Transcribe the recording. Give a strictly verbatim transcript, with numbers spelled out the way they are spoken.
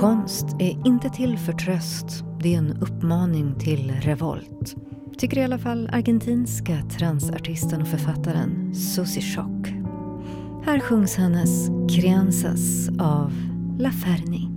Konst är inte till för tröst, det är en uppmaning till revolt. Tycker i alla fall argentinska transartisten och författaren Susie Shock. Här sjungs hennes Crianzas av La Ferni.